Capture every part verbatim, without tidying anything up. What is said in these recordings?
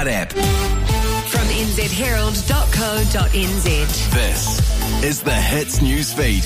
app. From n z herald dot co dot n z. This is the Hits News Feed.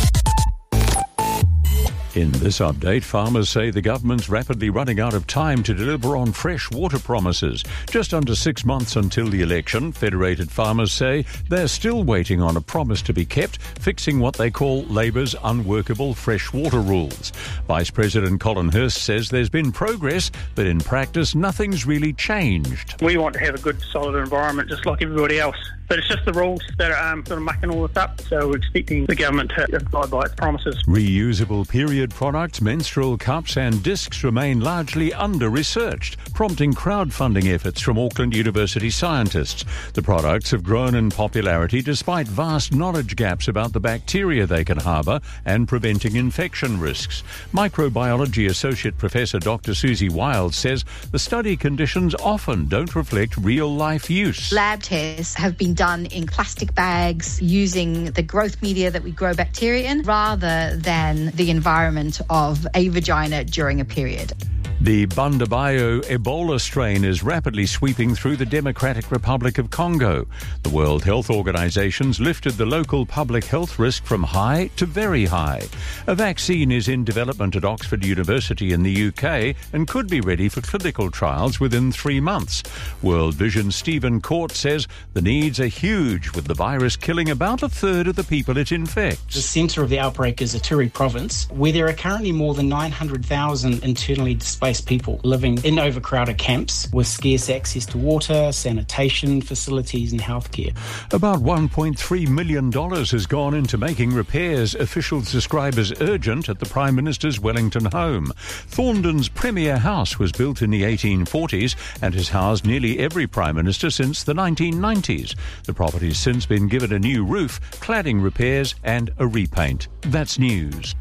In this update, farmers say the government's rapidly running out of time to deliver on fresh water promises. Just under six months until the election, Federated Farmers say they're still waiting on a promise to be kept, fixing what they call Labour's unworkable freshwater rules. Vice President Colin Hurst says there's been progress, but in practice, nothing's really changed. We want to have a good, solid environment just like everybody else. But it's just the rules that are um, sort of mucking all this up, so we're expecting the government to abide by its promises. Reusable period products, menstrual cups and discs remain largely under-researched, prompting crowdfunding efforts from Auckland University scientists. The products have grown in popularity despite vast knowledge gaps about the bacteria they can harbour and preventing infection risks. Microbiology Associate Professor Doctor Susie Wild says the study conditions often don't reflect real-life use. Lab tests have been done in plastic bags using the growth media that we grow bacteria in rather than the environment of a vagina during a period. The Bundibugyo Ebola strain is rapidly sweeping through the Democratic Republic of Congo. The World Health Organization's lifted the local public health risk from high to very high. A vaccine is in development at Oxford University in the U K and could be ready for clinical trials within three months. World Vision's Stephen Court says the needs are huge, with the virus killing about a third of the people it infects. The centre of the outbreak is Ituri province, where there are currently more than nine hundred thousand internally displaced people living in overcrowded camps with scarce access to water, sanitation facilities and healthcare. About one point three million dollars has gone into making repairs officials describe as urgent at the Prime Minister's Wellington home. Thorndon's premier house was built in the eighteen forties and has housed nearly every Prime Minister since the nineteen nineties. The property's since been given a new roof, cladding repairs and a repaint. That's news.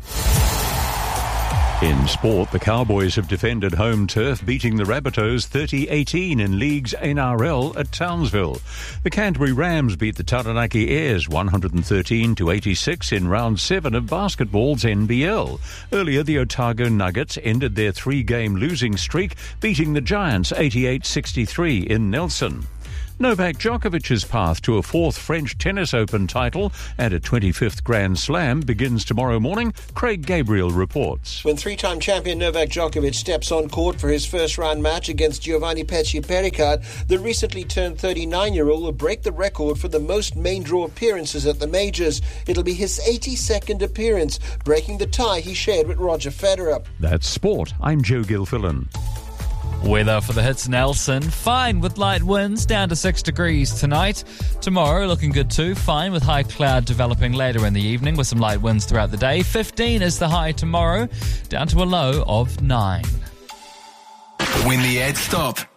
In sport, the Cowboys have defended home turf, beating the Rabbitohs thirty eighteen in League's N R L at Townsville. The Canterbury Rams beat the Taranaki Airs one hundred thirteen to eighty-six in round seven of basketball's N B L. Earlier, the Otago Nuggets ended their three-game losing streak, beating the Giants eighty-eight sixty-three in Nelson. Novak Djokovic's path to a fourth French Tennis Open title and a twenty-fifth Grand Slam begins tomorrow morning. Craig Gabriel reports. When three-time champion Novak Djokovic steps on court for his first-round match against Giovanni Pesci-Pericard, the recently turned thirty-nine-year-old will break the record for the most main draw appearances at the majors. It'll be his eighty-second appearance, breaking the tie he shared with Roger Federer. That's sport. I'm Joe Gilfillan. Weather for the Hits Nelson. Fine with light winds, down to six degrees tonight. Tomorrow looking good too. Fine with high cloud developing later in the evening with some light winds throughout the day. fifteen is the high tomorrow, down to a low of nine. When the ads stop,